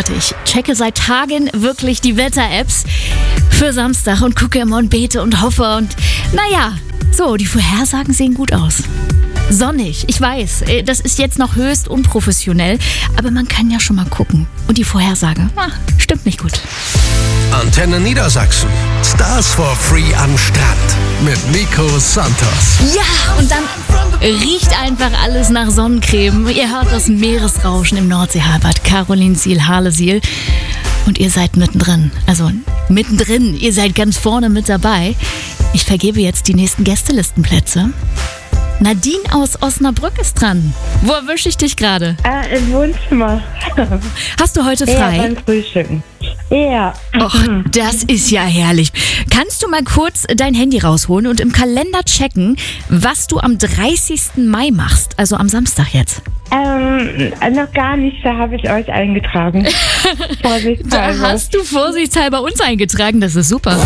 warte, ich checke seit Tagen wirklich die Wetter-Apps für Samstag und gucke immer und bete und hoffe und naja, so, die Vorhersagen sehen gut aus. Sonnig, ich weiß, das ist jetzt noch höchst unprofessionell, aber man kann ja schon mal gucken. Und die Vorhersage, stimmt nicht gut. Antenne Niedersachsen. Stars for Free am Strand mit Nico Santos. Ja, und dann riecht einfach alles nach Sonnencreme. Ihr hört das Meeresrauschen im Nordseehalbad. Caroline Siel-Harlesiel. Und ihr seid mittendrin. Also mittendrin, ihr seid ganz vorne mit dabei. Ich vergebe jetzt die nächsten Gästelistenplätze. Nadine aus Osnabrück ist dran. Wo erwische ich dich gerade? Im Wohnzimmer. Hast du heute frei? Ja, beim Frühstücken. Ja. Och, das ist ja herrlich. Kannst du mal kurz dein Handy rausholen und im Kalender checken, was du am 30. Mai machst, also am Samstag jetzt? Noch gar nicht, da habe ich euch eingetragen. Vorsichtshalber. Da hast du vorsichtshalber uns eingetragen, das ist super.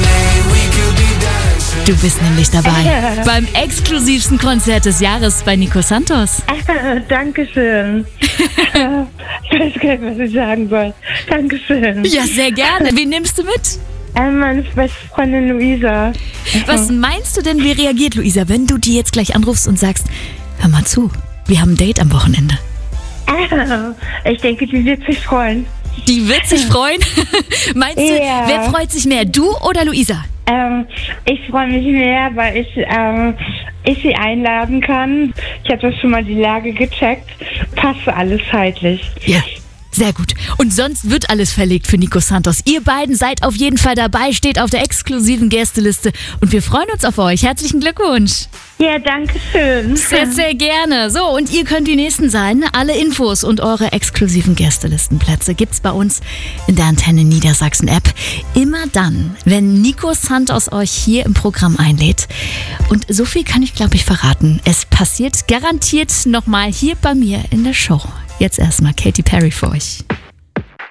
Du bist nämlich dabei beim exklusivsten Konzert des Jahres bei Nico Santos. Dankeschön. Ich weiß gar nicht, was ich sagen soll. Dankeschön. Ja, sehr gerne. Wen nimmst du mit? Meine beste Freundin Luisa. Was meinst du denn, wie reagiert Luisa, wenn du die jetzt gleich anrufst und sagst, hör mal zu, wir haben ein Date am Wochenende? Ich denke, die wird sich freuen. Die wird sich freuen? Meinst du, wer freut sich mehr, du oder Luisa? Ich freue mich mehr, weil ich sie einladen kann. Ich habe das schon mal die Lage gecheckt. Passt alles zeitlich. Ja, sehr gut. Und sonst wird alles verlegt für Nico Santos. Ihr beiden seid auf jeden Fall dabei, steht auf der exklusiven Gästeliste und wir freuen uns auf euch. Herzlichen Glückwunsch. Ja, danke schön. Sehr, sehr gerne. So, und ihr könnt die Nächsten sein. Alle Infos und eure exklusiven Gästelistenplätze gibt's bei uns in der Antenne Niedersachsen App. Immer dann, wenn Nico Santos euch hier im Programm einlädt. Und so viel kann ich, glaube ich, verraten. Es passiert garantiert nochmal hier bei mir in der Show. Jetzt erstmal Katy Perry für euch.